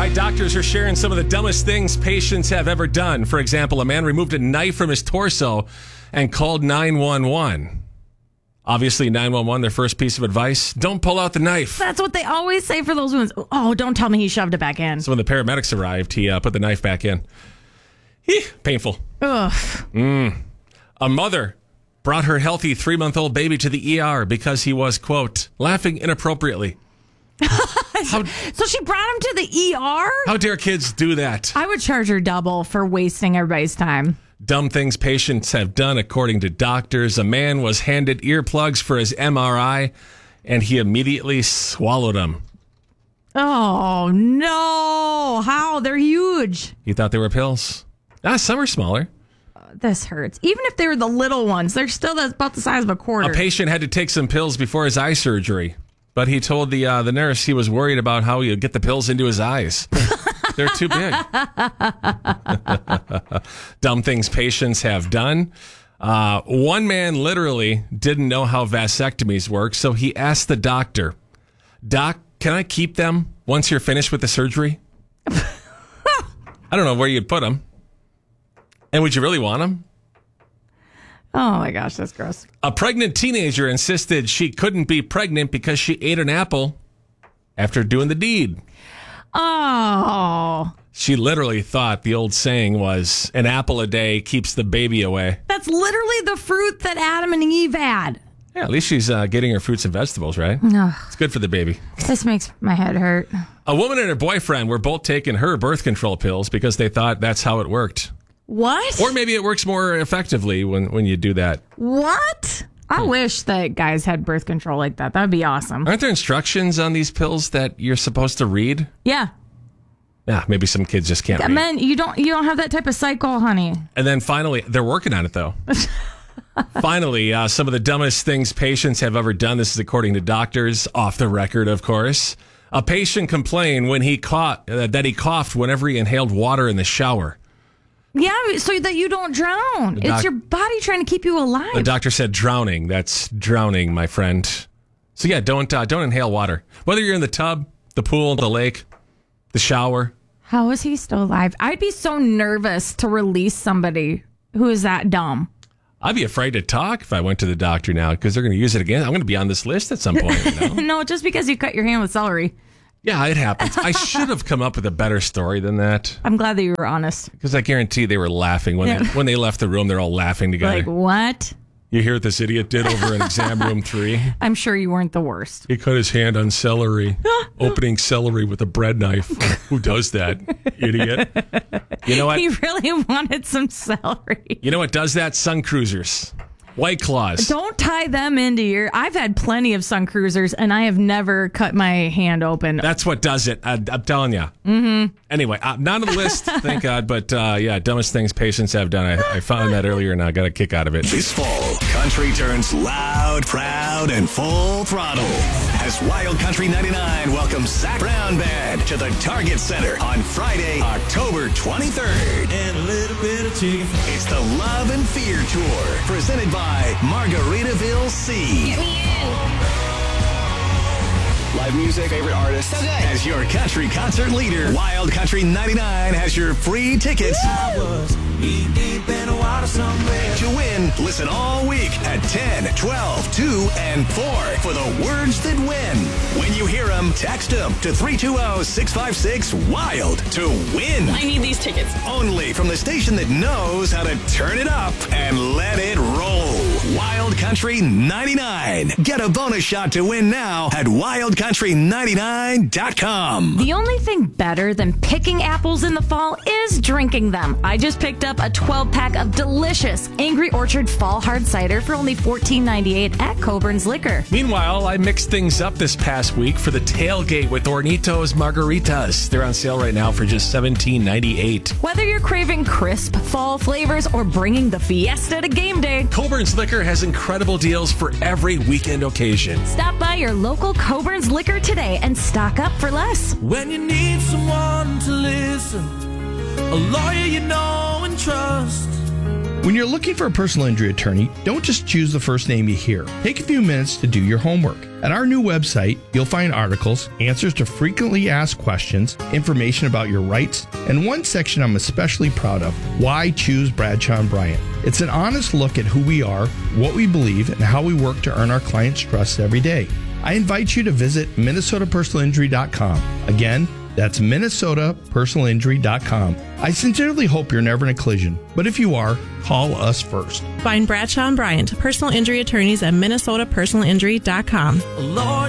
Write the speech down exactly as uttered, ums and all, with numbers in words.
right, doctors are sharing some of the dumbest things patients have ever done. For example, a man removed a knife from his torso and called nine one one. Obviously, nine one one, their first piece of advice, don't pull out the knife. That's what they always say for those wounds. Oh, don't tell me he shoved it back in. So when the paramedics arrived, he uh, put the knife back in. Eeh, painful. Ugh. Mm. A mother brought her healthy three-month-old baby to the E R because he was, quote, laughing inappropriately. How, so she brought him to the E R? How dare kids do that? I would charge her double for wasting everybody's time. Dumb things patients have done, according to doctors. A man was handed earplugs for his M R I, and he immediately swallowed them. Oh, no. How? They're huge. He thought they were pills. Ah, some are smaller. This hurts. Even if they were the little ones, they're still about the size of a quarter. A patient had to take some pills before his eye surgery, but he told the uh, the nurse he was worried about how he'd get the pills into his eyes. They're too big. Dumb things patients have done. Uh, one man literally didn't know how vasectomies work, so he asked the doctor, Doc, can I keep them once you're finished with the surgery? I don't know where you'd put them. And would you really want them? Oh, my gosh, that's gross. A pregnant teenager insisted she couldn't be pregnant because she ate an apple after doing the deed. Oh. She literally thought the old saying was, an apple a day keeps the baby away. That's literally the fruit that Adam and Eve had. Yeah, at least she's uh, getting her fruits and vegetables, right? Ugh. It's good for the baby. This makes my head hurt. A woman and her boyfriend were both taking her birth control pills because they thought that's how it worked. What? Or maybe it works more effectively when, when you do that. What? I hmm. wish that guys had birth control like that. That would be awesome. Aren't there instructions on these pills that you're supposed to read? Yeah. Yeah, maybe some kids just can't yeah, read. Men, you don't you don't have that type of cycle, honey. And then finally, they're working on it, though. Finally, uh, some of the dumbest things patients have ever done. This is according to doctors, off the record, of course. A patient complained when he caught uh, that he coughed whenever he inhaled water in the shower. Yeah, so that you don't drown. Doc- it's your body trying to keep you alive. The doctor said drowning. That's drowning, my friend. So yeah, don't uh, don't inhale water. Whether you're in the tub, the pool, the lake, the shower. How is he still alive? I'd be so nervous to release somebody who is that dumb. I'd be afraid to talk if I went to the doctor now because they're going to use it again. I'm going to be on this list at some point. You know? No, just because you cut your hand with celery. Yeah, it happens. I should have come up with a better story than that. I'm glad that you were honest. Because I guarantee they were laughing. When, yeah. they, when they left the room, they're all laughing together. Like, what? You hear what this idiot did over in exam room three? I'm sure you weren't the worst. He cut his hand on celery, opening celery with a bread knife. Who does that, idiot? You know what? He really wanted some celery. You know what does that? Sun Cruisers. White Claws. Don't tie them into your... I've had plenty of Sun Cruisers, and I have never cut my hand open. That's what does it. I, I'm telling you. Mm-hmm. Anyway, uh, not on the list, thank God. But uh, yeah, dumbest things patients have done. I, I found that earlier, and I got a kick out of it. This fall, country turns loud, proud, and full throttle as Wild Country ninety-nine welcomes Zac Brown Band to the Target Center on Friday, October twenty-third. And a little bit of chicken. It's the Love and Fear Tour, presented by Margaritaville Sea. Get me in. Live music, favorite artists. So good. As your country concert leader, Wild Country ninety-nine has your free tickets. I was knee deep in the water somewhere. To win, listen all week at ten, twelve, two, and four for the words that win. When you hear them, text them to three two zero, six five six, WILD to win. I need these tickets. Only from the station that knows how to turn it up and let it roll. Wild Country ninety-nine. Get a bonus shot to win now at wild country ninety-nine dot com. The only thing better than picking apples in the fall is drinking them. I just picked up a twelve pack of delicious Angry Orchard Fall Hard Cider for only fourteen ninety-eight at Coburn's Liquor. Meanwhile, I mixed things up this past week for the tailgate with Hornitos Margaritas. They're on sale right now for just seventeen ninety-eight. Whether you're craving crisp fall flavors or bringing the fiesta to game day, Coburn's Liquor has incredible deals for every weekend occasion. Stop by your local Coburn's Liquor today and stock up for less. When you need someone to listen, a lawyer you know and trust, When you're looking for a personal injury attorney, don't just choose the first name you hear. Take a few minutes to do your homework. At our new website, you'll find articles, answers to frequently asked questions, information about your rights, and one section I'm especially proud of, Why Choose Bradshaw and Bryant. It's an honest look at who we are, what we believe, and how we work to earn our clients' trust every day. I invite you to visit Minnesota Personal Injury dot com. Again, that's Minnesota Personal Injury dot com. I sincerely hope you're never in a collision, but if you are, call us first. Find Bradshaw and Bryant, personal injury attorneys at Minnesota Personal Injury dot com. Lord,